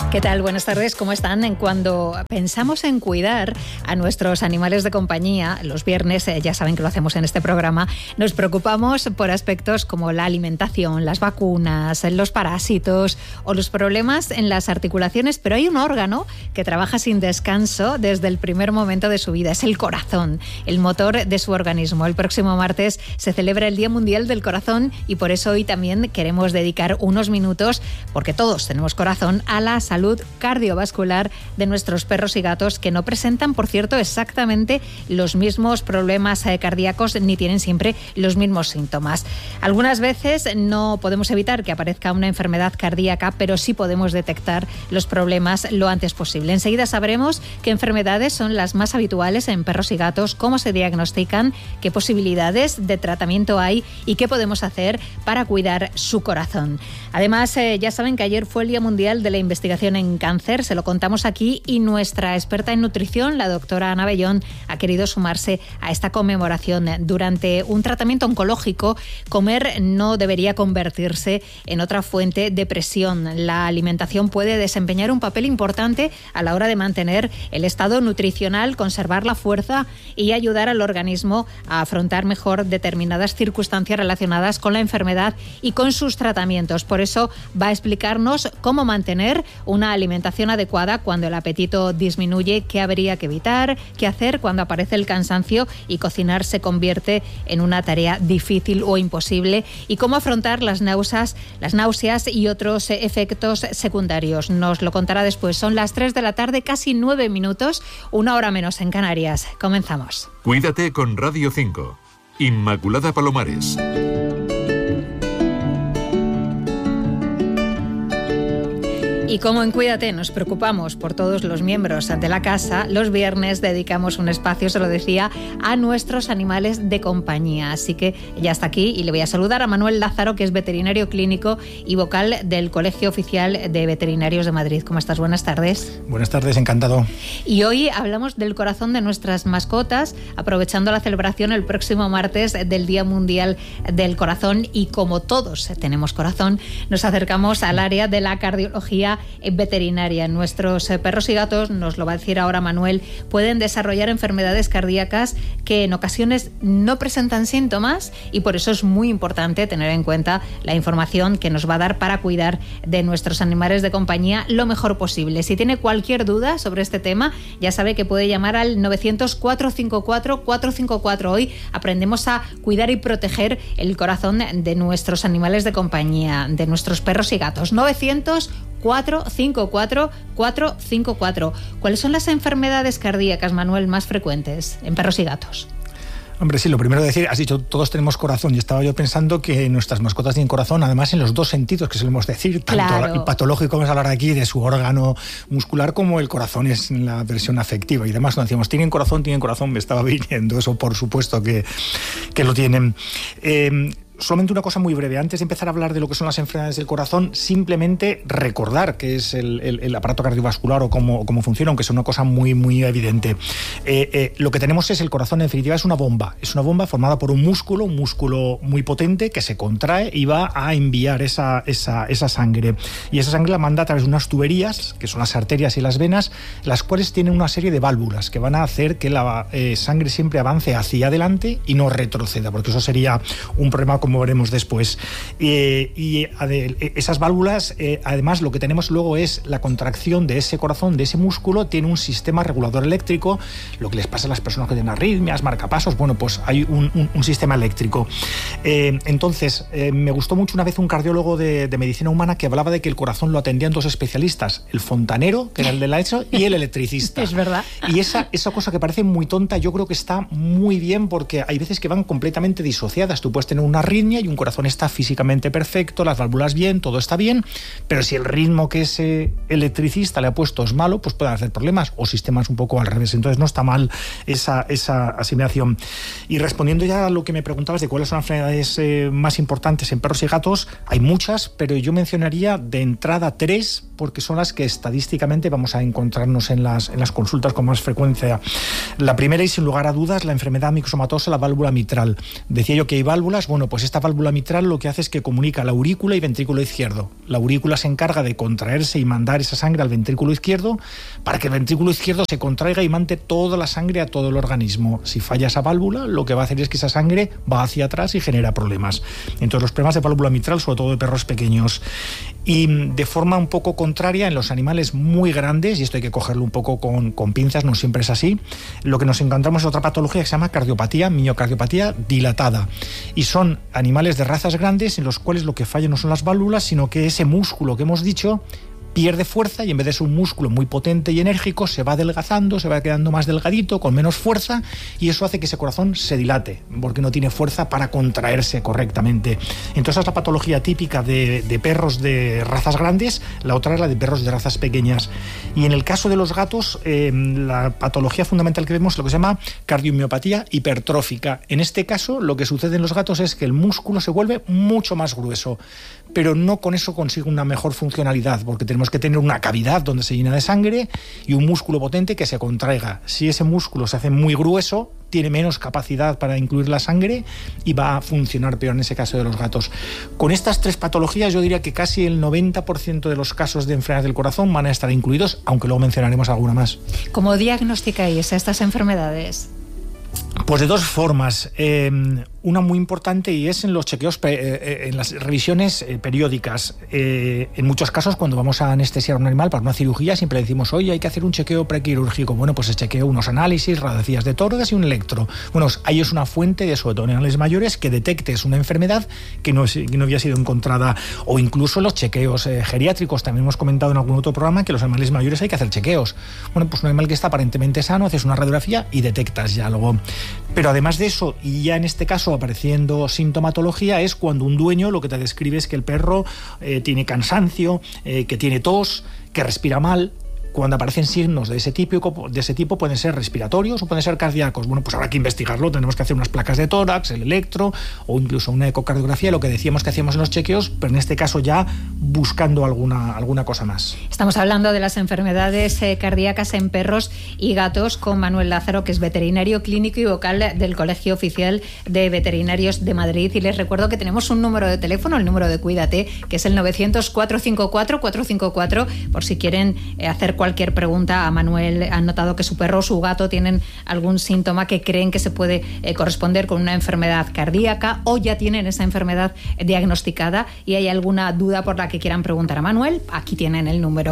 ¿Qué tal? Buenas tardes, ¿cómo están? Cuando pensamos en cuidar a nuestros animales de compañía, los viernes, ya saben que lo hacemos en este programa, nos preocupamos por aspectos como la alimentación, las vacunas, los parásitos o los problemas en las articulaciones, pero hay un órgano que trabaja sin descanso desde el primer momento de su vida, es el corazón, el motor de su organismo. El próximo martes se celebra el Día Mundial del Corazón y por eso hoy también queremos dedicar unos minutos, porque todos tenemos corazón, a la salud cardiovascular de nuestros perros y gatos, que no presentan, por cierto, exactamente los mismos problemas cardíacos ni tienen siempre los mismos síntomas. Algunas veces no podemos evitar que aparezca una enfermedad cardíaca, pero sí podemos detectar los problemas lo antes posible. Enseguida sabremos qué enfermedades son las más habituales en perros y gatos, cómo se diagnostican, qué posibilidades de tratamiento hay y qué podemos hacer para cuidar su corazón. Además, ya saben que ayer fue el Día Mundial de la Investigación en Cáncer, se lo contamos aquí, y nuestra experta en nutrición, la doctora Ana Bellón, ha querido sumarse a esta conmemoración. Durante un tratamiento oncológico, comer no debería convertirse en otra fuente de presión. La alimentación puede desempeñar un papel importante a la hora de mantener el estado nutricional, conservar la fuerza y ayudar al organismo a afrontar mejor determinadas circunstancias relacionadas con la enfermedad y con sus tratamientos. Por eso va a explicarnos cómo mantener una alimentación adecuada cuando el apetito disminuye, qué habría que evitar, qué hacer cuando aparece el cansancio y cocinar se convierte en una tarea difícil o imposible, y cómo afrontar las náuseas y otros efectos secundarios. Nos lo contará después. Son las 3 de la tarde, casi 9 minutos, una hora menos en Canarias. Comenzamos. Cuídate con Radio 5. Inmaculada Palomares. Y como en Cuídate nos preocupamos por todos los miembros de la casa, los viernes dedicamos un espacio, se lo decía, a nuestros animales de compañía. Así que ya está aquí y le voy a saludar a Manuel Lázaro, que es veterinario clínico y vocal del Colegio Oficial de Veterinarios de Madrid. ¿Cómo estás? Buenas tardes. Buenas tardes, encantado. Y hoy hablamos del corazón de nuestras mascotas, aprovechando la celebración el próximo martes del Día Mundial del Corazón. Y como todos tenemos corazón, nos acercamos al área de la cardiología veterinaria. Nuestros perros y gatos, nos lo va a decir ahora Manuel, pueden desarrollar enfermedades cardíacas que en ocasiones no presentan síntomas, y por eso es muy importante tener en cuenta la información que nos va a dar para cuidar de nuestros animales de compañía lo mejor posible. Si tiene cualquier duda sobre este tema, ya sabe que puede llamar al 900-454-454. Hoy aprendemos a cuidar y proteger el corazón de nuestros animales de compañía, de nuestros perros y gatos. 900-454-454. ¿Cuáles son las enfermedades cardíacas, Manuel, más frecuentes en perros y gatos? Hombre, sí, lo primero de decir, has dicho, todos tenemos corazón, y estaba yo pensando que nuestras mascotas tienen corazón, además en los dos sentidos que solemos decir, tanto claro, el patológico, vamos a hablar aquí de su órgano muscular, como el corazón es en la versión afectiva. Y además, cuando decíamos, tienen corazón, me estaba viniendo eso, por supuesto que lo tienen. Solamente una cosa muy breve. Antes de empezar a hablar de lo que son las enfermedades del corazón, simplemente recordar qué es el aparato cardiovascular o cómo funciona, aunque es una cosa muy, muy evidente. Lo que tenemos es el corazón, en definitiva, es una bomba. Es una bomba formada por un músculo muy potente que se contrae y va a enviar esa sangre. Y esa sangre la manda a través de unas tuberías, que son las arterias y las venas, las cuales tienen una serie de válvulas que van a hacer que la sangre siempre avance hacia adelante y no retroceda, porque eso sería un problema, como veremos después. Esas válvulas, además, lo que tenemos luego es la contracción de ese corazón, de ese músculo, tiene un sistema regulador eléctrico, lo que les pasa a las personas que tienen arritmias, marcapasos, bueno, pues hay un sistema eléctrico. Entonces, me gustó mucho una vez un cardiólogo de medicina humana que hablaba de que el corazón lo atendían dos especialistas, el fontanero, que era el de la ESO, y el electricista. Es verdad. Y esa cosa que parece muy tonta, yo creo que está muy bien, porque hay veces que van completamente disociadas. Tú puedes tener una arritmia y un corazón está físicamente perfecto, las válvulas bien, todo está bien, pero si el ritmo que ese electricista le ha puesto es malo, pues pueden hacer problemas, o sistemas un poco al revés. Entonces no está mal esa asimilación. Y respondiendo ya a lo que me preguntabas de cuáles son las enfermedades más importantes en perros y gatos, hay muchas, pero yo mencionaría de entrada 3 porque son las que estadísticamente vamos a encontrarnos en las consultas con más frecuencia. La primera, y sin lugar a dudas, la enfermedad micosomatosa, la válvula mitral. Decía yo que hay válvulas. Bueno, pues esta válvula mitral lo que hace es que comunica la aurícula y ventrículo izquierdo. La aurícula se encarga de contraerse y mandar esa sangre al ventrículo izquierdo para que el ventrículo izquierdo se contraiga y mande toda la sangre a todo el organismo. Si falla esa válvula, lo que va a hacer es que esa sangre va hacia atrás y genera problemas. Entonces, los problemas de válvula mitral, sobre todo de perros pequeños. Y de forma un poco contraria, en los animales muy grandes, y esto hay que cogerlo un poco con pinzas, no siempre es así, lo que nos encontramos es otra patología que se llama cardiopatía, miocardiopatía dilatada. Y son animales de razas grandes en los cuales lo que falla no son las válvulas, sino que ese músculo que hemos dicho pierde fuerza y en vez de ser un músculo muy potente y enérgico se va adelgazando, se va quedando más delgadito, con menos fuerza, y eso hace que ese corazón se dilate porque no tiene fuerza para contraerse correctamente. Entonces es la patología típica de perros de razas grandes, la otra es la de perros de razas pequeñas. Y en el caso de los gatos, la patología fundamental que vemos es lo que se llama cardiomiopatía hipertrófica. En este caso lo que sucede en los gatos es que el músculo se vuelve mucho más grueso, pero no con eso consigue una mejor funcionalidad, porque tenemos que tener una cavidad donde se llena de sangre y un músculo potente que se contraiga. Si ese músculo se hace muy grueso, tiene menos capacidad para incluir la sangre y va a funcionar peor en ese caso de los gatos. Con estas tres patologías yo diría que casi el 90% de los casos de enfermedades del corazón van a estar incluidos, aunque luego mencionaremos alguna más. ¿Cómo diagnosticáis estas enfermedades? Pues de dos formas. Una muy importante, y es en los chequeos, en las revisiones periódicas. En muchos casos, cuando vamos a anestesiar a un animal para una cirugía, siempre decimos, oye, hay que hacer un chequeo prequirúrgico. Bueno, pues se chequea unos análisis, radiografías de tórax y un electro. Bueno, ahí es una fuente de, sobre todo en animales mayores, que detectes una enfermedad que no había sido encontrada. O incluso los chequeos geriátricos. También hemos comentado en algún otro programa que los animales mayores hay que hacer chequeos. Bueno, pues un animal que está aparentemente sano, haces una radiografía y detectas ya algo. Pero además de eso, y ya en este caso apareciendo sintomatología, es cuando un dueño lo que te describe es que el perro tiene cansancio, que tiene tos, que respira mal. Cuando aparecen signos de ese tipo pueden ser respiratorios o pueden ser cardíacos. Bueno, pues habrá que investigarlo, tenemos que hacer unas placas de tórax, el electro o incluso una ecocardiografía, lo que decíamos que hacíamos en los chequeos, pero en este caso ya buscando alguna cosa más. Estamos hablando de las enfermedades cardíacas en perros y gatos con Manuel Lázaro, que es veterinario clínico y vocal del Colegio Oficial de Veterinarios de Madrid. Y les recuerdo que tenemos un número de teléfono, el número de Cuídate, que es el 900-454-454, por si quieren hacer cualquier pregunta a Manuel. Han notado que su perro o su gato tienen algún síntoma que creen que se puede corresponder con una enfermedad cardíaca, o ya tienen esa enfermedad diagnosticada y hay alguna duda por la que quieran preguntar a Manuel. Aquí tienen el número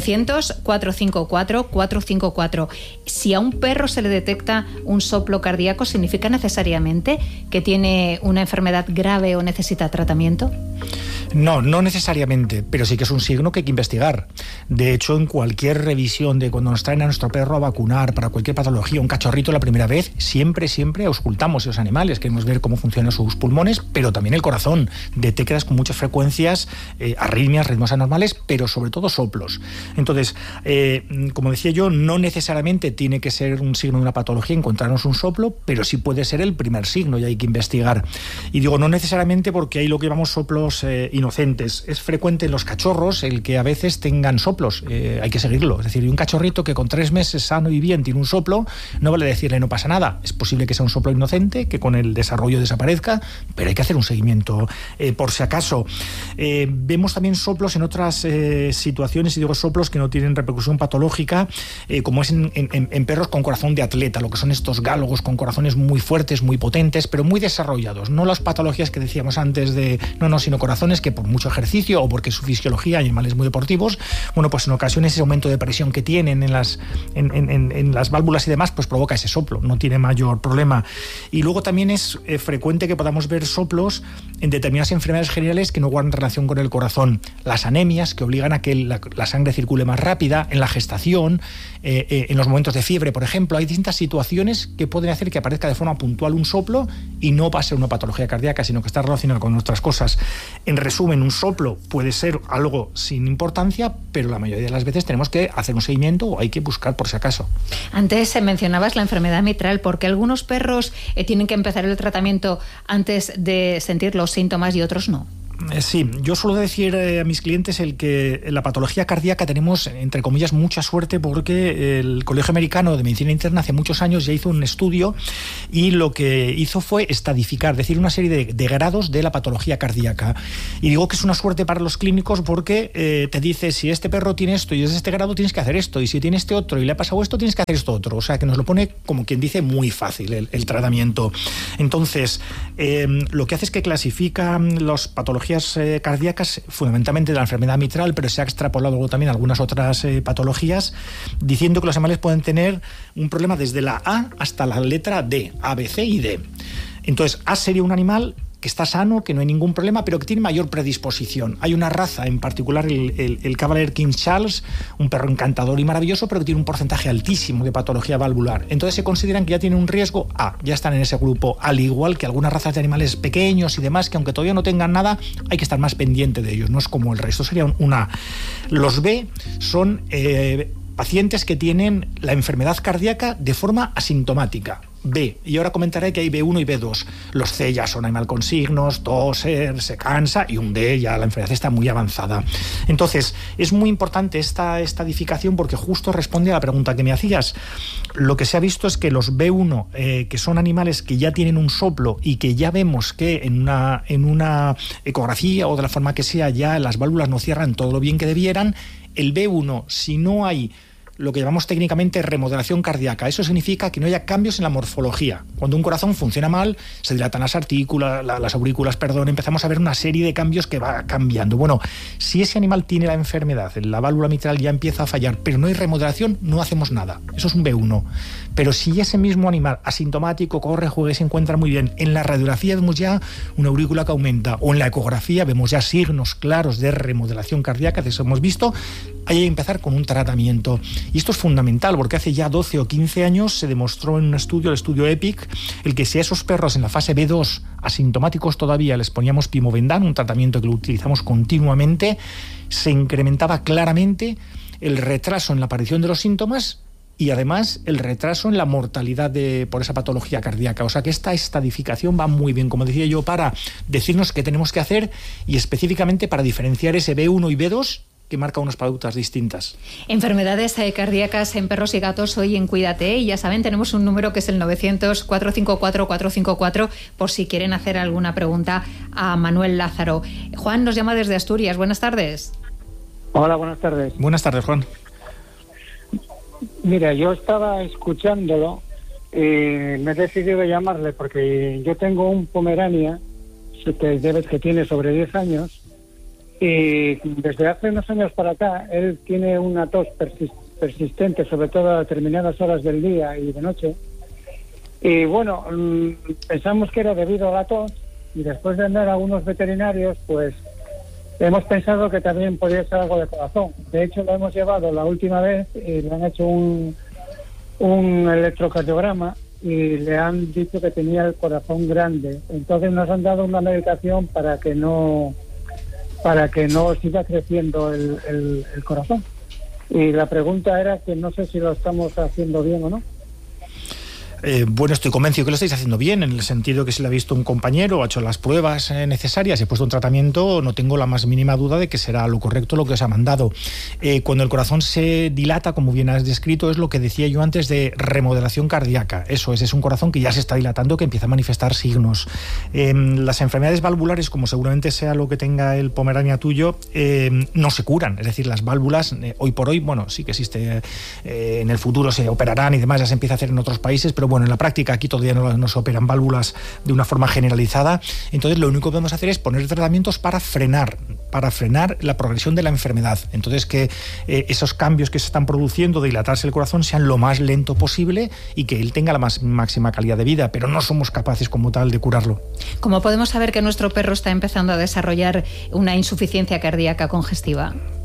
900-454-454. Si a un perro se le detecta un soplo cardíaco, ¿significa necesariamente que tiene una enfermedad grave o necesita tratamiento? No necesariamente, pero sí que es un signo que hay que investigar. De hecho, en cualquier revisión de cuando nos traen a nuestro perro a vacunar para cualquier patología, un cachorrito la primera vez, siempre auscultamos esos animales, queremos ver cómo funcionan sus pulmones, pero también el corazón. Detectas con muchas frecuencias arritmias, ritmos anormales, pero sobre todo soplos. Entonces, como decía yo, no necesariamente tiene que ser un signo de una patología encontrarnos un soplo, pero sí puede ser el primer signo y hay que investigar. Y digo no necesariamente porque hay lo que llamamos soplos inocentes. Es frecuente en los cachorros el que a veces tengan soplos, hay que seguirlo. Es decir, un cachorrito que con 3 meses sano y bien tiene un soplo, no vale decirle no pasa nada. Es posible que sea un soplo inocente, que con el desarrollo desaparezca, pero hay que hacer un seguimiento por si acaso. Vemos también soplos en otras situaciones, y digo soplos que no tienen repercusión patológica, como es en perros con corazón de atleta, lo que son estos gálogos con corazones muy fuertes, muy potentes, pero muy desarrollados. No las patologías que decíamos antes sino corazones que por mucho ejercicio o porque su fisiología, hay animales muy deportivos, bueno, pues en ocasiones ese aumento de presión que tienen en las válvulas y demás, pues provoca ese soplo, no tiene mayor problema. Y luego también es frecuente que podamos ver soplos en determinadas enfermedades generales que no guardan relación con el corazón. Las anemias, que obligan a que la sangre circule más rápida, en la gestación, en los momentos de fiebre, por ejemplo. Hay distintas situaciones que pueden hacer que aparezca de forma puntual un soplo y no va a ser una patología cardíaca, sino que está relacionada con otras cosas. En resumen, un soplo puede ser algo sin importancia, pero la mayoría de las veces tenemos que hacer un seguimiento o hay que buscar por si acaso. Antes mencionabas la enfermedad mitral, porque algunos perros tienen que empezar el tratamiento antes de sentir los síntomas y otros no. Sí, yo suelo decir a mis clientes que en la patología cardíaca tenemos, entre comillas, mucha suerte, porque el Colegio Americano de Medicina Interna hace muchos años ya hizo un estudio y lo que hizo fue estadificar, es decir, una serie de grados de la patología cardíaca. Y digo que es una suerte para los clínicos porque te dice, si este perro tiene esto y es de este grado, tienes que hacer esto, y si tiene este otro y le ha pasado esto, tienes que hacer esto otro. O sea, que nos lo pone, como quien dice, muy fácil el tratamiento. Entonces, lo que hace es que clasifica las patologías cardíacas, fundamentalmente de la enfermedad mitral, pero se ha extrapolado luego también algunas otras patologías, diciendo que los animales pueden tener un problema desde la A hasta la letra D, A, B, C y D. Entonces, A sería un animal que está sano, que no hay ningún problema, pero que tiene mayor predisposición. Hay una raza, en particular el Cavalier King Charles, un perro encantador y maravilloso, pero que tiene un porcentaje altísimo de patología valvular. Entonces se consideran que ya tienen un riesgo A, ya están en ese grupo, al igual que algunas razas de animales pequeños y demás, que aunque todavía no tengan nada, hay que estar más pendiente de ellos, no es como el resto, sería un A. Los B son pacientes que tienen la enfermedad cardíaca de forma asintomática. B, y ahora comentaré que hay B1 y B2. Los C ya son animal con signos, toser, se cansa, y un D ya la enfermedad está muy avanzada. Entonces, es muy importante esta estadificación porque justo responde a la pregunta que me hacías. Lo que se ha visto es que los B1, que son animales que ya tienen un soplo y que ya vemos que en una ecografía o de la forma que sea ya las válvulas no cierran todo lo bien que debieran, el B1, si no hay lo que llamamos técnicamente remodelación cardíaca. Eso significa que no haya cambios en la morfología. Cuando un corazón funciona mal, se dilatan las aurículas, empezamos a ver una serie de cambios que va cambiando. Bueno, si ese animal tiene la enfermedad, la válvula mitral ya empieza a fallar, pero no hay remodelación, no hacemos nada. Eso es un B1. Pero si ese mismo animal asintomático corre, juega y se encuentra muy bien, en la radiografía vemos ya una aurícula que aumenta, o en la ecografía vemos ya signos claros de remodelación cardíaca, de eso hemos visto, hay que empezar con un tratamiento. Y esto es fundamental porque hace ya 12 o 15 años se demostró en un estudio, el estudio EPIC, el que si a esos perros en la fase B2, asintomáticos todavía, les poníamos pimovendan, un tratamiento que lo utilizamos continuamente, se incrementaba claramente el retraso en la aparición de los síntomas y además el retraso en la mortalidad por esa patología cardíaca. O sea que esta estadificación va muy bien, como decía yo, para decirnos qué tenemos que hacer y específicamente para diferenciar ese B1 y B2 que marca unas pautas distintas. Enfermedades cardíacas en perros y gatos hoy en Cuídate, y ya saben, tenemos un número que es el 900-454-454 por si quieren hacer alguna pregunta a Manuel Lázaro. Juan nos llama desde Asturias. Buenas tardes. Hola, buenas tardes. Buenas tardes, Juan. Mira, yo estaba escuchándolo y me he decidido llamarle porque yo tengo un Pomerania que tiene sobre 10 años. Y desde hace unos años para acá, él tiene una tos persistente, sobre todo a determinadas horas del día y de noche. Y bueno, pensamos que era debido a la tos, y después de andar a algunos veterinarios, pues hemos pensado que también podía ser algo de corazón. De hecho, lo hemos llevado la última vez y le han hecho un electrocardiograma y le han dicho que tenía el corazón grande. Entonces nos han dado una medicación para que no siga creciendo el corazón. Y la pregunta era que no sé si lo estamos haciendo bien o no. Bueno, estoy convencido que lo estáis haciendo bien, en el sentido que si le ha visto un compañero, ha hecho las pruebas necesarias y ha puesto un tratamiento, no tengo la más mínima duda de que será lo correcto lo que os ha mandado. Cuando el corazón se dilata, como bien has descrito, es lo que decía yo antes de remodelación cardíaca. Eso es un corazón que ya se está dilatando, que empieza a manifestar signos. Las enfermedades valvulares, como seguramente sea lo que tenga el Pomerania tuyo, no se curan. Es decir, las válvulas, hoy por hoy, bueno, sí que existe, en el futuro se operarán y demás, ya se empieza a hacer en otros países, pero bueno, en la práctica aquí todavía no se operan válvulas de una forma generalizada. Entonces lo único que podemos hacer es poner tratamientos para frenar la progresión de la enfermedad. Entonces que esos cambios que se están produciendo de dilatarse el corazón sean lo más lento posible y que él tenga la máxima calidad de vida, pero no somos capaces como tal de curarlo. ¿Cómo podemos saber que nuestro perro está empezando a desarrollar una insuficiencia cardíaca congestiva?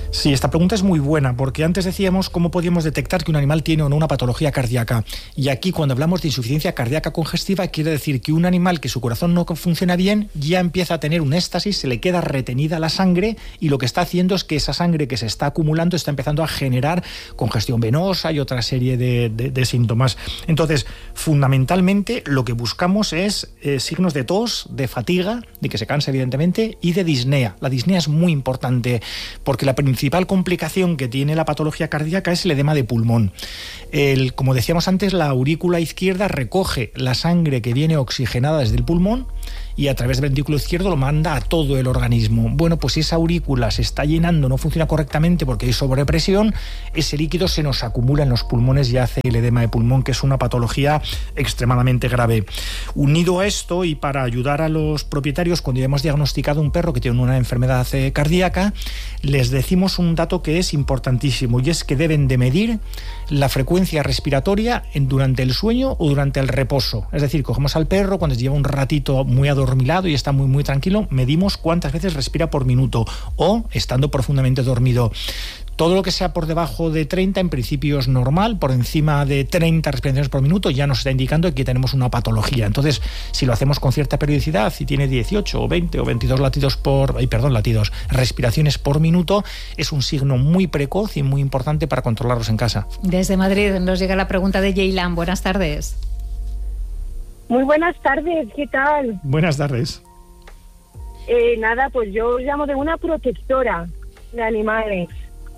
Sí, esta pregunta es muy buena, porque antes decíamos cómo podíamos detectar que un animal tiene o no una patología cardíaca. Y aquí, cuando hablamos de insuficiencia cardíaca congestiva, quiere decir que un animal que su corazón no funciona bien ya empieza a tener un éxtasis, se le queda retenida la sangre y lo que está haciendo es que esa sangre que se está acumulando está empezando a generar congestión venosa y otra serie de síntomas. Entonces, fundamentalmente, lo que buscamos es signos de tos, de fatiga, de que se cansa evidentemente, y de disnea. La disnea es muy importante porque la principal complicación que tiene la patología cardíaca es el edema de pulmón. Como decíamos antes, la aurícula izquierda recoge la sangre que viene oxigenada desde el pulmón y a través del ventrículo izquierdo lo manda a todo el organismo. Bueno, pues si esa aurícula se está llenando, no funciona correctamente porque hay sobrepresión, ese líquido se nos acumula en los pulmones y hace el edema de pulmón, que es una patología extremadamente grave. Unido a esto, y para ayudar a los propietarios, cuando ya hemos diagnosticado un perro que tiene una enfermedad cardíaca, les decimos un dato que es importantísimo, y es que deben de medir la frecuencia respiratoria durante el sueño o durante el reposo. Es decir, cogemos al perro cuando lleva un ratito muy adormilado y está muy, muy tranquilo, medimos cuántas veces respira por minuto, o estando profundamente dormido. Todo lo que sea por debajo de 30 en principio es normal, por encima de 30 respiraciones por minuto ya nos está indicando que tenemos una patología. Entonces, si lo hacemos con cierta periodicidad, si tiene 18 o 20 o 22 respiraciones por minuto, es un signo muy precoz y muy importante para controlarlos en casa. Desde Madrid nos llega la pregunta de Yeilan. Buenas tardes. Muy buenas tardes, ¿qué tal? Buenas tardes. Nada, pues yo llamo de una protectora de animales.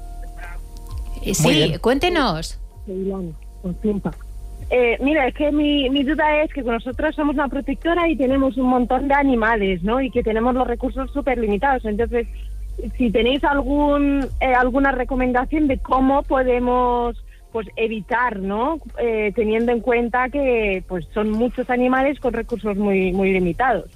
Sí, cuéntenos. Mira, es que mi duda es que nosotros somos una protectora y tenemos un montón de animales, ¿no? Y que tenemos los recursos súper limitados. Entonces, si tenéis alguna recomendación de cómo podemos evitar, ¿no? Teniendo en cuenta que son muchos animales con recursos muy, muy limitados.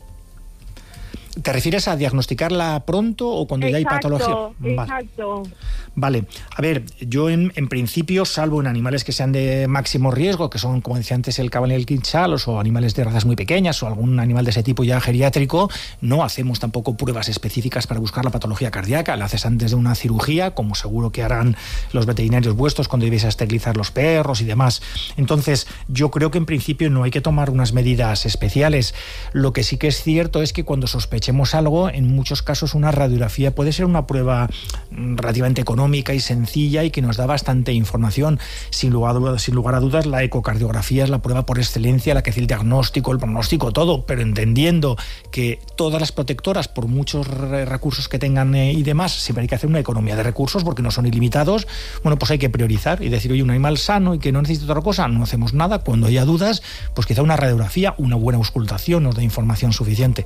¿Te refieres a diagnosticarla pronto o cuando ya hay patología? Exacto. Vale. A ver, yo en principio, salvo en animales que sean de máximo riesgo, que son, como decía antes, el caballo y el quinchalos, o animales de razas muy pequeñas, o algún animal de ese tipo ya geriátrico, no hacemos tampoco pruebas específicas para buscar la patología cardíaca. La haces antes de una cirugía, como seguro que harán los veterinarios vuestros cuando debéis esterilizar los perros y demás. Entonces, yo creo que en principio no hay que tomar unas medidas especiales. Lo que sí que es cierto es que cuando sospechemos algo, en muchos casos una radiografía puede ser una prueba relativamente económica y sencilla y que nos da bastante información. Sin lugar a dudas, la ecocardiografía es la prueba por excelencia, la que hace el diagnóstico, el pronóstico, todo, pero entendiendo que todas las protectoras, por muchos recursos que tengan y demás, siempre hay que hacer una economía de recursos porque no son ilimitados. Bueno, pues hay que priorizar y decir, oye, un animal sano y que no necesita otra cosa, no hacemos nada. Cuando haya dudas, pues quizá una radiografía, una buena auscultación nos da información suficiente.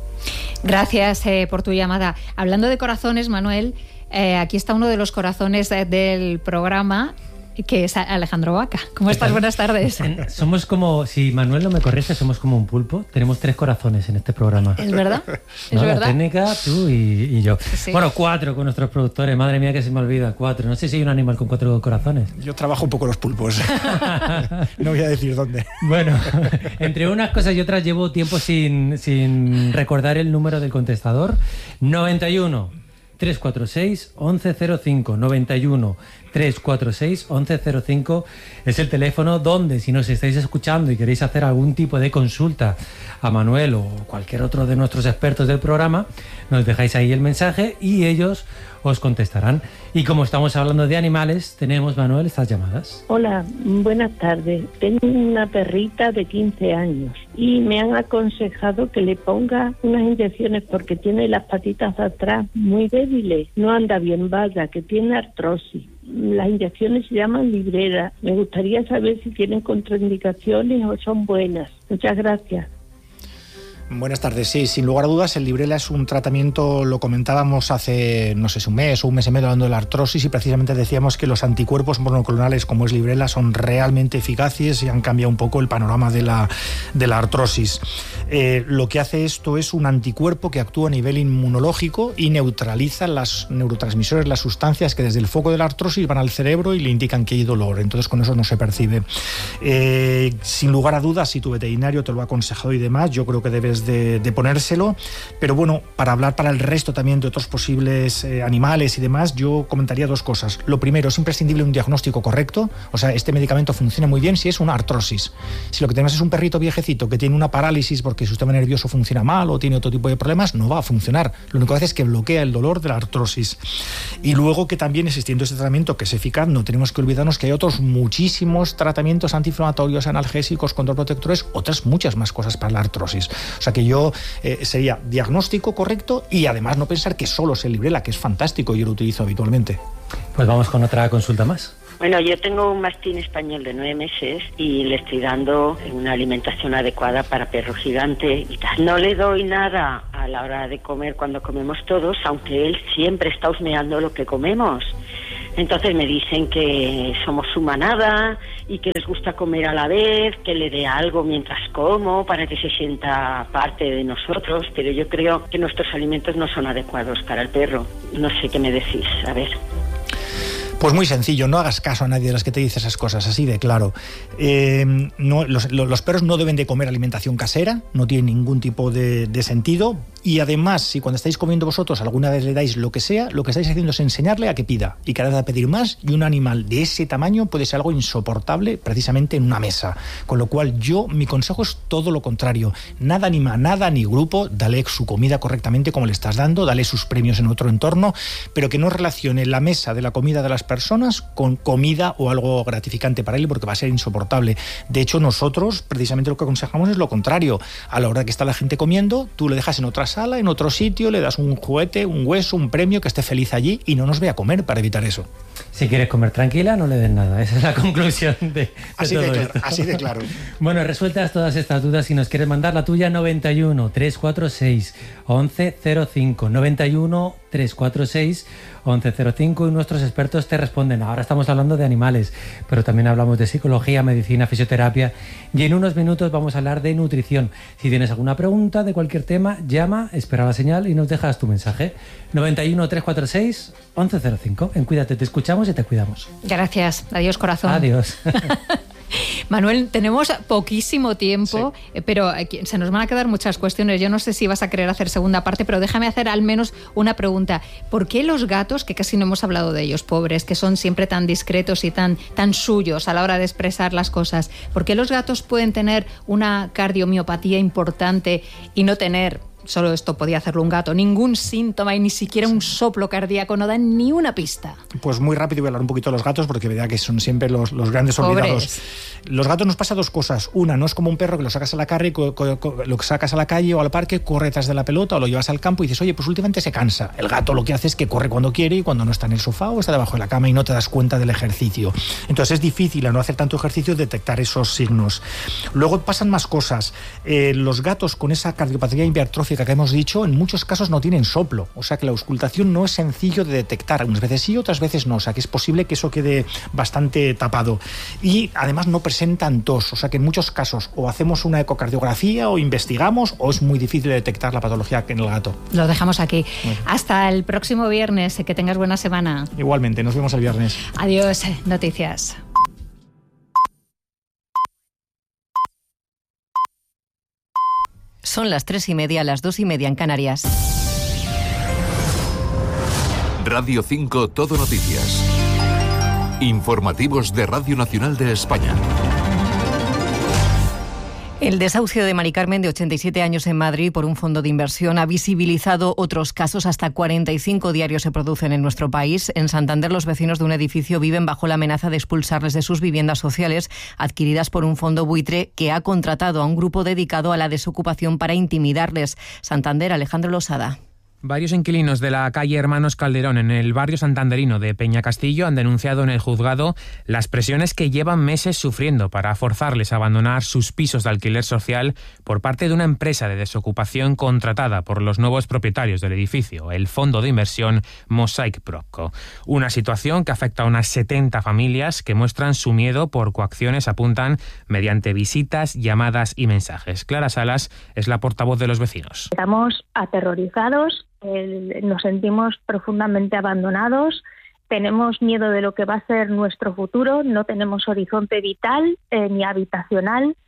Gracias por tu llamada. Hablando de corazones, Manuel, aquí está uno de los corazones del programa, que es Alejandro Vaca. ¿Cómo estás? Buenas tardes. Somos como, si Manuel no me corrige, somos como un pulpo. Tenemos 3 corazones en este programa. ¿Es verdad? ¿No? La técnica, tú y yo. Sí. Bueno, 4 con nuestros productores. Madre mía, que se me olvida. 4. No sé si hay un animal con 4 corazones. Yo trabajo un poco los pulpos. No voy a decir dónde. Bueno, entre unas cosas y otras llevo tiempo sin recordar el número del contestador. 91 346 1105. 91 346 1105 es el teléfono donde, si nos estáis escuchando y queréis hacer algún tipo de consulta a Manuel o cualquier otro de nuestros expertos del programa, nos dejáis ahí el mensaje y ellos os contestarán. Y como estamos hablando de animales, tenemos, Manuel, estas llamadas. Hola, buenas tardes. Tengo una perrita de 15 años y me han aconsejado que le ponga unas inyecciones porque tiene las patitas de atrás muy débiles, no anda bien, vaya, que tiene artrosis. Las inyecciones se llaman Librela. Me gustaría saber si tienen contraindicaciones o son buenas. Muchas gracias. Buenas tardes. Sí, sin lugar a dudas, el Librela es un tratamiento, lo comentábamos hace, no sé si un mes o un mes y medio, hablando de la artrosis, y precisamente decíamos que los anticuerpos monoclonales como es Librela son realmente eficaces y han cambiado un poco el panorama de la artrosis. Lo que hace esto es un anticuerpo que actúa a nivel inmunológico y neutraliza las neurotransmisores, las sustancias que desde el foco de la artrosis van al cerebro y le indican que hay dolor. Entonces con eso no se percibe. Sin lugar a dudas, si tu veterinario te lo ha aconsejado y demás, yo creo que debes después de ponérselo. Pero bueno, para hablar para el resto también de otros posibles animales y demás, yo comentaría dos cosas. Lo primero, es imprescindible un diagnóstico correcto. O sea, este medicamento funciona muy bien si es una artrosis. Si lo que tenemos es un perrito viejecito que tiene una parálisis porque su sistema nervioso funciona mal o tiene otro tipo de problemas, no va a funcionar. Lo único que hace es que bloquea el dolor de la artrosis. Y luego que también, existiendo este tratamiento que es eficaz, no tenemos que olvidarnos que hay otros muchísimos tratamientos antiinflamatorios, analgésicos, controprotectores, otras muchas más cosas para la artrosis. O sea que yo sería diagnóstico correcto y además no pensar que solo es el Librela, que es fantástico, yo lo utilizo habitualmente. Pues vamos con otra consulta más. Bueno, yo tengo un mastín español de 9 meses y le estoy dando una alimentación adecuada para perro gigante y tal. No le doy nada a la hora de comer cuando comemos todos, aunque él siempre está husmeando lo que comemos. Entonces me dicen que somos su manada y que les gusta comer a la vez, que le dé algo mientras como para que se sienta parte de nosotros, pero yo creo que nuestros alimentos no son adecuados para el perro. No sé qué me decís, a ver. Pues muy sencillo, no hagas caso a nadie de las que te dice esas cosas, así de claro. Los perros no deben de comer alimentación casera, no tiene ningún tipo de sentido. Y además, si cuando estáis comiendo vosotros alguna vez le dais lo que sea, lo que estáis haciendo es enseñarle a que pida y que hará de pedir más, y un animal de ese tamaño puede ser algo insoportable precisamente en una mesa. Con lo cual mi consejo es todo lo contrario. Nada ni manada ni grupo, dale su comida correctamente como le estás dando, dale sus premios en otro entorno, pero que no relacione la mesa de la comida de las personas con comida o algo gratificante para él, porque va a ser insoportable. De hecho, nosotros precisamente lo que aconsejamos es lo contrario. A la hora que está la gente comiendo, tú le dejas en otra sala, en otro sitio, le das un juguete, un hueso, un premio, que esté feliz allí y no nos vea comer para evitar eso. Si quieres comer tranquila, no le des nada. Esa es la conclusión de todo esto. Así de claro. Bueno, resueltas todas estas dudas, si nos quieres mandar la tuya, 91 346 1105, 91 346 1105, y nuestros expertos te responden. Ahora estamos hablando de animales, pero también hablamos de psicología, medicina, fisioterapia, y en unos minutos vamos a hablar de nutrición. Si tienes alguna pregunta de cualquier tema, llama, espera la señal y nos dejas tu mensaje. 91 346 1105. En Cuídate, te escuchamos y te cuidamos. Gracias. Adiós, corazón. Adiós. Manuel, tenemos poquísimo tiempo, sí, pero se nos van a quedar muchas cuestiones. Yo no sé si vas a querer hacer segunda parte, pero déjame hacer al menos una pregunta. ¿Por qué los gatos, que casi no hemos hablado de ellos, pobres, que son siempre tan discretos y tan suyos a la hora de expresar las cosas, por qué los gatos pueden tener una cardiomiopatía importante y no tener, solo esto podía hacerlo un gato, ningún síntoma y ni siquiera un soplo cardíaco, no dan ni una pista? Pues muy rápido voy a hablar un poquito de los gatos, porque verdad que son siempre los grandes olvidados. Los gatos nos pasa dos cosas. Una, no es como un perro que lo sacas a la calle, lo sacas a la calle o al parque, corre detrás de la pelota o lo llevas al campo y dices, oye, pues últimamente se cansa. El gato lo que hace es que corre cuando quiere y cuando no está en el sofá o está debajo de la cama y no te das cuenta del ejercicio. Entonces es difícil, al no hacer tanto ejercicio, detectar esos signos. Luego pasan más cosas. Los gatos con esa cardiopatía hipertrófica que hemos dicho, en muchos casos no tienen soplo. O sea que la auscultación no es sencillo de detectar. Unas veces sí, otras veces no. O sea que es posible que eso quede bastante tapado. Y además no presentan tos. O sea que en muchos casos o hacemos una ecocardiografía o investigamos, o es muy difícil detectar la patología en el gato. Lo dejamos aquí. Hasta el próximo viernes. Que tengas buena semana. Igualmente, nos vemos el viernes. Adiós. Noticias. Son las 3:30, las 2:30 en Canarias. Radio 5 Todo Noticias. Informativos de Radio Nacional de España. El desahucio de Mari Carmen, de 87 años, en Madrid por un fondo de inversión ha visibilizado otros casos. Hasta 45 diarios se producen en nuestro país. En Santander, los vecinos de un edificio viven bajo la amenaza de expulsarles de sus viviendas sociales adquiridas por un fondo buitre que ha contratado a un grupo dedicado a la desocupación para intimidarles. Santander, Alejandro Losada. Varios inquilinos de la calle Hermanos Calderón, en el barrio santanderino de Peñacastillo, han denunciado en el juzgado las presiones que llevan meses sufriendo para forzarles a abandonar sus pisos de alquiler social por parte de una empresa de desocupación contratada por los nuevos propietarios del edificio, el fondo de inversión Mosaic Propco. Una situación que afecta a unas 70 familias que muestran su miedo por coacciones, apuntan, mediante visitas, llamadas y mensajes. Clara Salas es la portavoz de los vecinos. Estamos aterrorizados. Nos sentimos profundamente abandonados, tenemos miedo de lo que va a ser nuestro futuro, no tenemos horizonte vital ni habitacional,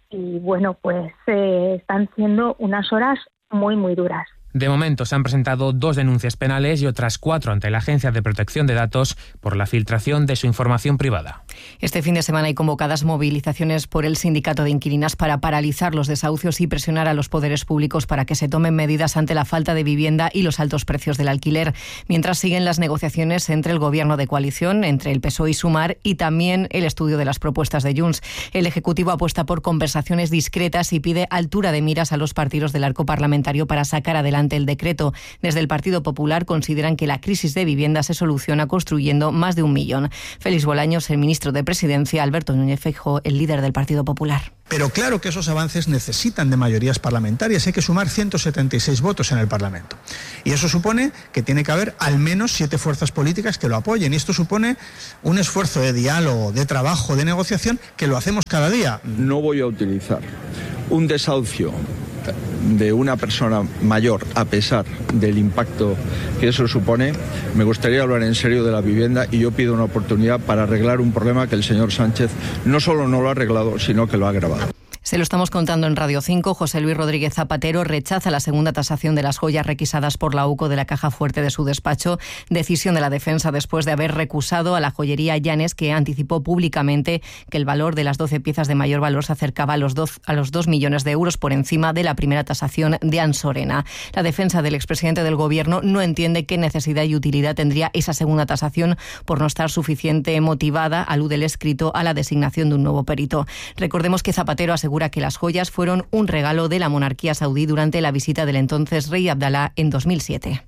y bueno, pues están siendo unas horas muy, muy duras. De momento se han presentado 2 denuncias penales y otras 4 ante la Agencia de Protección de Datos por la filtración de su información privada. Este fin de semana hay convocadas movilizaciones por el Sindicato de Inquilinas para paralizar los desahucios y presionar a los poderes públicos para que se tomen medidas ante la falta de vivienda y los altos precios del alquiler, mientras siguen las negociaciones entre el Gobierno de coalición, entre el PSOE y Sumar, y también el estudio de las propuestas de Junts. El Ejecutivo apuesta por conversaciones discretas y pide altura de miras a los partidos del arco parlamentario para sacar adelante el decreto. Desde el Partido Popular consideran que la crisis de vivienda se soluciona construyendo más de 1 millón. Félix Bolaños, el ministro de Presidencia, Alberto Núñez Feijóo, el líder del Partido Popular. Pero claro que esos avances necesitan de mayorías parlamentarias. Hay que sumar 176 votos en el Parlamento. Y eso supone que tiene que haber al menos 7 fuerzas políticas que lo apoyen. Y esto supone un esfuerzo de diálogo, de trabajo, de negociación, que lo hacemos cada día. No voy a utilizar un desahucio de una persona mayor, a pesar del impacto que eso supone. Me gustaría hablar en serio de la vivienda y yo pido una oportunidad para arreglar un problema que el señor Sánchez no solo no lo ha arreglado, sino que lo ha agravado. Se lo estamos contando en Radio 5. José Luis Rodríguez Zapatero rechaza la segunda tasación de las joyas requisadas por la UCO de la caja fuerte de su despacho. Decisión de la defensa después de haber recusado a la joyería Llanes, que anticipó públicamente que el valor de las 12 piezas de mayor valor se acercaba a los 2 millones de euros por encima de la primera tasación de Ansorena. La defensa del expresidente del Gobierno no entiende qué necesidad y utilidad tendría esa segunda tasación por no estar suficiente motivada, alude el escrito, a la designación de un nuevo perito. Recordemos que Zapatero asegura que las joyas fueron un regalo de la monarquía saudí durante la visita del entonces rey Abdalá en 2007.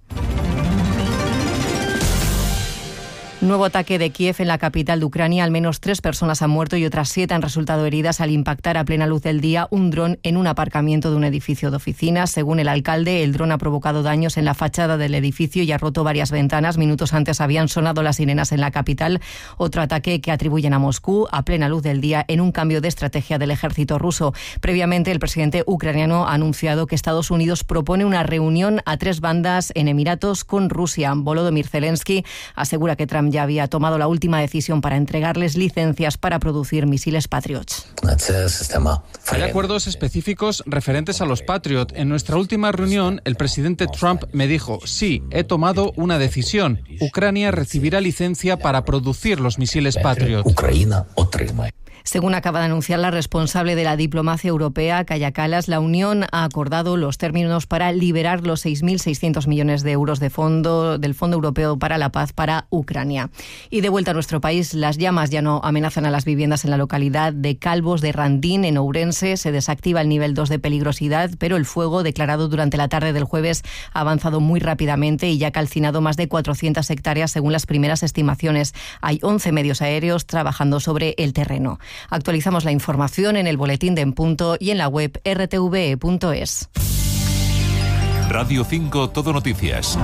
Nuevo ataque de Kiev en la capital de Ucrania. Al menos 3 personas han muerto y otras 7 han resultado heridas al impactar a plena luz del día un dron en un aparcamiento de un edificio de oficinas. Según el alcalde, el dron ha provocado daños en la fachada del edificio y ha roto varias ventanas. Minutos antes habían sonado las sirenas en la capital. Otro ataque que atribuyen a Moscú a plena luz del día en un cambio de estrategia del ejército ruso. Previamente, el presidente ucraniano ha anunciado que Estados Unidos propone una reunión a 3 bandas en Emiratos con Rusia. Volodymyr Zelensky asegura que Trump ya había tomado la última decisión para entregarles licencias para producir misiles Patriot. Hay acuerdos específicos referentes a los Patriot. En nuestra última reunión, el presidente Trump me dijo: sí, he tomado una decisión. Ucrania recibirá licencia para producir los misiles Patriot. Según acaba de anunciar la responsable de la diplomacia europea, Kaja Kallas, la Unión ha acordado los términos para liberar los 6.600 millones de euros del Fondo Europeo para la Paz para Ucrania. Y de vuelta a nuestro país, las llamas ya no amenazan a las viviendas en la localidad de Calvos de Randín, en Ourense. Se desactiva el nivel 2 de peligrosidad, pero el fuego, declarado durante la tarde del jueves, ha avanzado muy rápidamente y ya ha calcinado más de 400 hectáreas según las primeras estimaciones. Hay 11 medios aéreos trabajando sobre el terreno. Actualizamos la información en el boletín de En Punto y en la web rtve.es. Radio 5 Todo Noticias.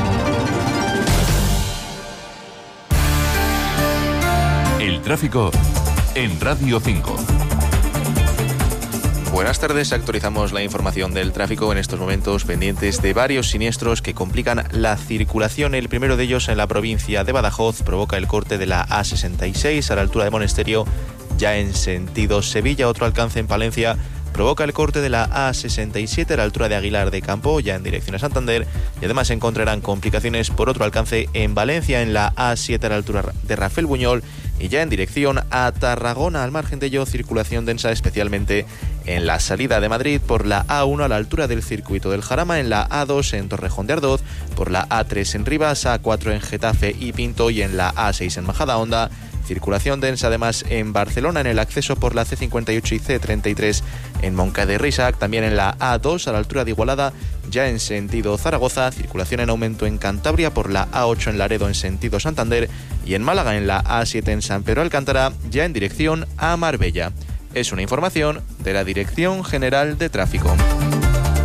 El tráfico en Radio 5. Buenas tardes, actualizamos la información del tráfico en estos momentos pendientes de varios siniestros que complican la circulación. El primero de ellos en la provincia de Badajoz provoca el corte de la A66 a la altura de Monesterio, ya en sentido Sevilla. Otro alcance en Palencia provoca el corte de la A67 a la altura de Aguilar de Campo, ya en dirección a Santander, y además se encontrarán complicaciones por otro alcance en Valencia, en la A7 a la altura de Rafael Buñol, y ya en dirección a Tarragona. Al margen de ello, circulación densa especialmente en la salida de Madrid por la A1 a la altura del circuito del Jarama, en la A2 en Torrejón de Ardoz, por la A3 en Rivas, A4 en Getafe y Pinto y en la A6 en Majadahonda. Circulación densa además en Barcelona en el acceso por la C58 y C33 en Moncada y Reixac, también en la A2 a la altura de Igualada, ya en sentido Zaragoza. Circulación en aumento en Cantabria por la A8 en Laredo en sentido Santander y en Málaga en la A7 en San Pedro Alcántara, ya en dirección a Marbella. Es una información de la Dirección General de Tráfico.